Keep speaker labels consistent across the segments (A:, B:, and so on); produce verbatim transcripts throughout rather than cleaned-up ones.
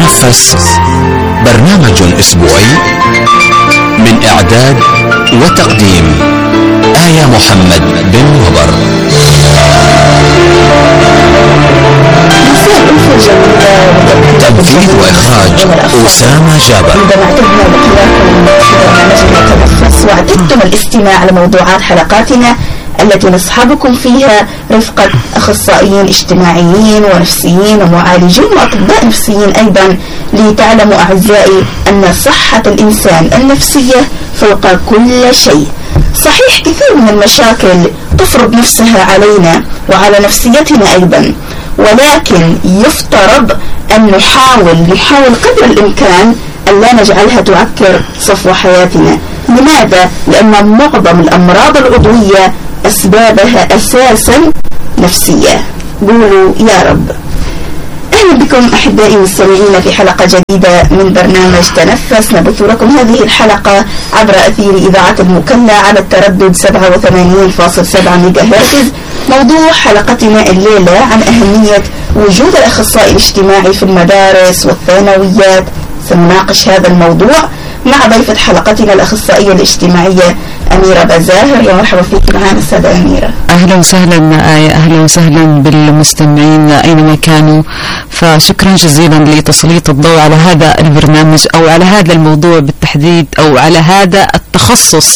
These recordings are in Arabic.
A: تنفس، برنامج أسبوعي من إعداد وتقديم آية محمد بن وبر. تنفيذ وإخراج أسامة جابر.
B: عندما اعتدنا بقياكم في برنامجنا تنفس، واعتدتم الاستماع لموضوعات حلقاتنا التي نصحبكم فيها رفقة أخصائيين اجتماعيين ونفسيين ومعالجين وأطباء نفسيين أيضا، لتعلموا أعزائي أن صحة الإنسان النفسية فوق كل شيء. صحيح كثير من المشاكل تفرض نفسها علينا وعلى نفسيتنا أيضا، ولكن يفترض أن نحاول نحاول قدر الإمكان أن لا نجعلها تعكر صفو حياتنا. لماذا؟ لأن معظم الأمراض العضوية أسبابها أساسا نفسية. قولوا يا رب. أهلا بكم أحبائي المستمعين في حلقة جديدة من برنامج تنفس. نبث لكم هذه الحلقة عبر أثير إذاعة المكلا على التردد سبعة وثمانين فاصلة سبعة ميجا هرتز. موضوع حلقتنا الليلة عن أهمية وجود الأخصائي الاجتماعي في المدارس والثانويات. سنناقش هذا الموضوع مع ضيفة حلقتنا الأخصائية الاجتماعية أميرة بزاهر. يا مرحبا فيك معنا السادة أميرة.
C: أهلا وسهلا آية، أهلا وسهلا بالمستمعين أينما كانوا. فشكرا جزيلا لتسليط الضوء على هذا البرنامج أو على هذا الموضوع بالتحديد أو على هذا التخصص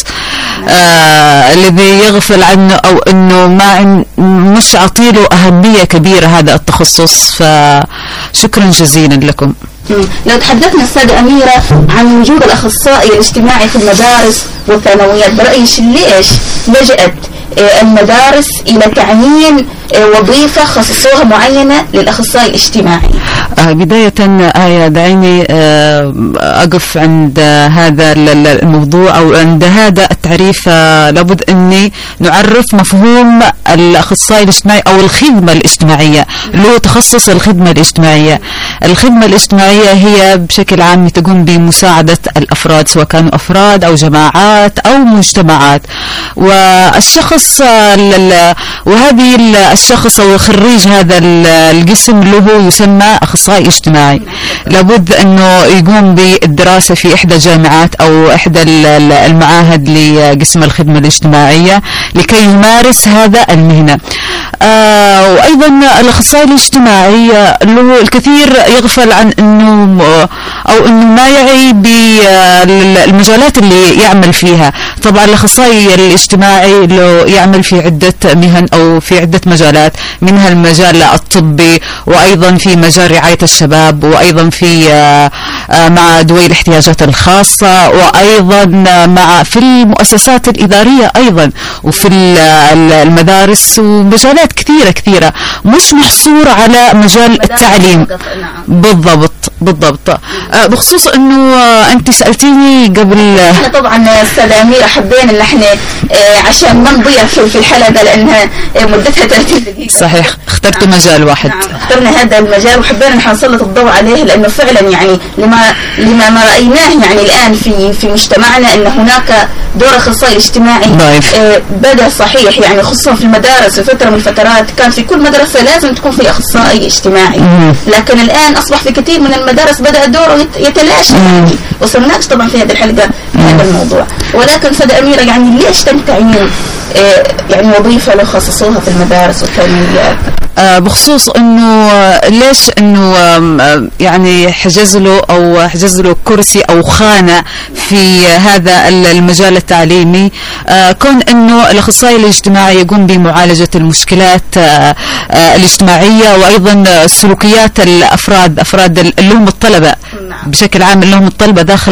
C: آه الذي يغفل عنه أو أنه ما مش عطيله أهمية كبيرة هذا التخصص. فشكرا جزيلا لكم.
B: لو تحدثنا السادة أميرة عن وجود الأخصائي الاجتماعي في المدارس والثانويات، برأيش ليش لجأت المدارس إلى تعيين وظيفة خصصوها معينة للأخصائي الاجتماعي؟
C: آه بداية آية دعيني آه أقف عند هذا الموضوع أو عند هذا التعريف. آه لابد أني نعرف مفهوم الأخصائي الاجتماعي أو الخدمة الاجتماعية. له تخصص الخدمة الاجتماعية. الخدمة الاجتماعية هي بشكل عام تقوم بمساعدة الأفراد، سواء كانوا أفراد أو جماعات أو مجتمعات. والشخص وهذه الشخص أو خريج هذا القسم له يسمى أخصائي اجتماعي. لابد أنه يقوم بالدراسة في إحدى الجامعات أو إحدى المعاهد لقسم الخدمة الاجتماعية لكي يمارس هذا المهنة. آه وأيضا الأخصائي الاجتماعي له الكثير يغفل عن أنه أو أنه ما يعي بالمجالات اللي يعمل فيها. طبعا الأخصائي الاجتماعي له يعمل في عدة مهن أو في عدة مجالات، منها المجال الطبي، وأيضا في مجال رعاية الشباب، وأيضا في مع ذوي الاحتياجات الخاصة، وأيضا مع في المؤسسات الإدارية أيضا، وفي المدارس، ومجالات كثيرة كثيرة مش محصور على مجال التعليم. بالضبط بالضبط. بخصوص أنه أنت سألتيني قبل،
B: احنا طبعا أستاذة أميرة حبينا أن احنا عشان ما نضيع في الحلقة لأنها مدتها ثلاثين دقيقة.
C: صحيح، اخترت مجال واحد.
B: نعم، اخترنا هذا المجال وحبينا نحن نسلط الضوء عليه، لأنه فعلا يعني لما لما ما رأيناه يعني الآن في في مجتمعنا أن هناك دور أخصائي اجتماعي آه بدأ صحيح، يعني خصوصا في المدارس. في فترة من الفترات كان في كل مدرسة لازم تكون في أخصائي اجتماعي، لكن الآن أصبح في كثير من المدارس بدأ دوره يتلاشى. يعني وسنناقش طبعا في هذه الحلقة هذا الموضوع. ولكن سيدة أميرة، يعني ليش تم تعيين آه يعني وظيفة لو خصصوها في المدارس والثانويات؟
C: آه بخصوص انه ليش انه يعني حجز له او حجز له كرسي او خانه في هذا المجال التعليمي. آه كون انه الاخصائي الاجتماعي يقوم بمعالجه المشكلات آه آه الاجتماعيه، وايضا سلوكيات الافراد افراد اللي هم الطلبه بشكل عام، اللي هم الطلبه داخل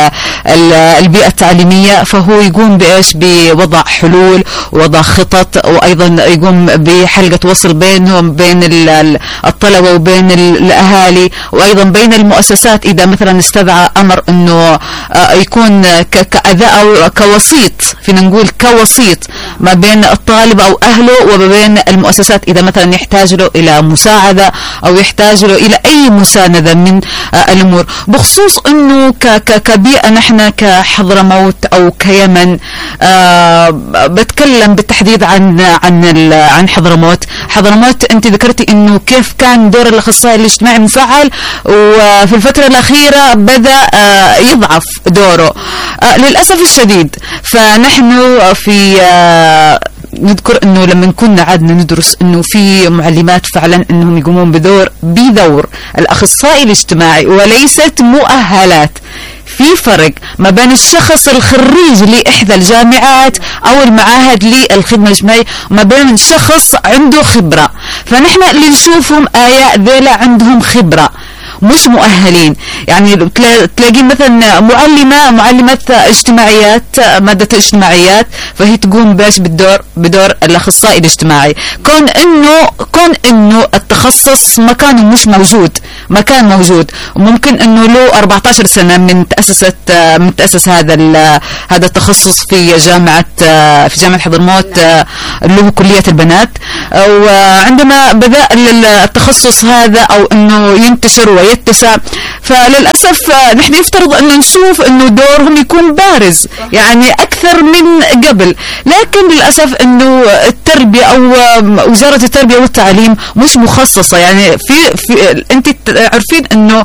C: البيئه التعليميه. فهو يقوم بايش؟ بوضع حلول، وضع خطط، وايضا يقوم بحلقه وصل بين بين الطلبة وبين الأهالي، وأيضا بين المؤسسات إذا مثلا استدعى أمر أنه يكون كأداء أو كوسيط، فينا نقول كوسيط ما بين الطالب أو أهله وما بين المؤسسات، إذا مثلا يحتاج له إلى مساعدة أو يحتاج له إلى أي مساندة من الأمور. بخصوص أنه كبيئة نحن كحضرموت أو كيمن. أه بتكلم بالتحديد عن عن عن حضرموت. حضرموت أنت ذكرتي إنه كيف كان دور الأخصائي الاجتماعي مفعل، وفي الفترة الأخيرة بدأ أه يضعف دوره أه للأسف الشديد. فنحن في أه نذكر انه لما كنا عادنا ندرس انه في معلمات فعلا انهم يقومون بدور بدور الاخصائي الاجتماعي وليست مؤهلات. في فرق ما بين الشخص الخريج لإحدى الجامعات أو المعاهد للخدمة الاجتماعية وما بين شخص عنده خبرة. فنحن اللي نشوفهم آية ذيلا عندهم خبرة مش مؤهلين. يعني تلاقي مثلا معلمة معلمة اجتماعيات مادة اجتماعيات فهي تقوم باش بالدور بدور الأخصائي الاجتماعي، كون انه كون انه التخصص مكانه مش موجود، مكان موجود وممكن انه له أربعة عشر سنة من تأسست من تأسس هذا هذا التخصص في جامعة في جامعة حضرموت اللي هو كلية البنات. وعندما بدأ التخصص هذا او انه ينتشر ويتسع فللأسف نحن يفترض أن نشوف أنه دورهم يكون بارز يعني أكثر من قبل، لكن للأسف أنه التربية أو وزارة التربية والتعليم مش مخصصة. يعني في, في أنت عارفين أنه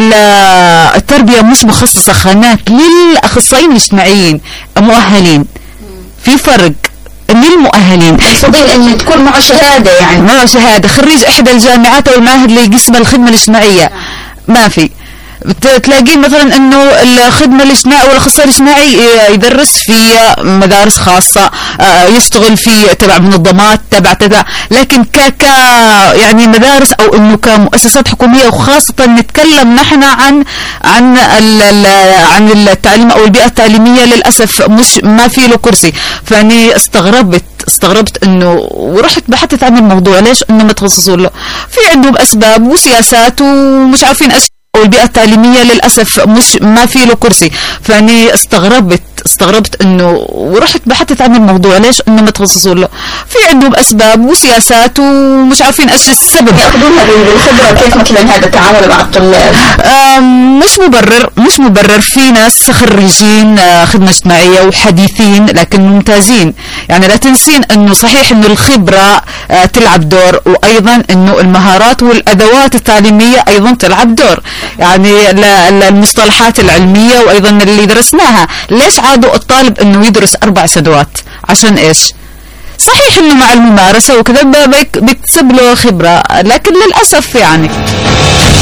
C: التربية مش مخصصة خانات للأخصائيين الاجتماعيين مؤهلين. في فرق للمؤهلين.
B: الفضيل أن تكون معه شهادة، يعني
C: معه شهادة خريج إحدى الجامعات أو المعاهد اللي قسم الخدمة الاجتماعية ما في. تلاقي مثلا انه الخدمه الاجتماعيه او الاخصائي الاجتماعي يدرس في مدارس خاصه، يشتغل في تبع منظمات تبع تبع لكن ك ك يعني مدارس او انه كمؤسسات حكوميه، وخاصه نتكلم نحن عن عن عن التعليم او البيئه التعليميه للاسف مش ما في له كرسي. فاني استغربت استغربت انه ورحت بحثت عن الموضوع ليش انه ما تخصصوا له. في عندهم اسباب وسياسات ومش عارفين ايش، والبيئة التعليمية للأسف مش ما في له كرسي. فاني استغربت استغربت انه ورحت بحثت عن الموضوع ليش انه ما تخصصوا له. في عندهم اسباب وسياسات ومش عارفين ايش السبب.
B: ياخذونها بالخبرة كيف مثلا هذا التعامل مع الطلاب.
C: مش مبرر مش مبرر. في ناس خريجين خدمة اجتماعية وحديثين لكن ممتازين. يعني لا تنسين انه صحيح انه الخبرة تلعب دور، وايضا انه المهارات والادوات التعليمية ايضا تلعب دور. يعني المصطلحات العلمية وايضا اللي درسناها. ليش عادوا الطالب انه يدرس اربع سنوات عشان ايش؟ صحيح انه مع الممارسة وكذا بيكتسب له خبرة، لكن للأسف يعني